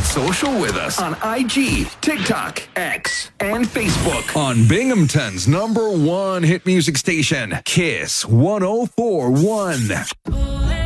Get social with us on IG, TikTok, X, and Facebook on Binghamton's #1 hit music station, Kiss 104.1.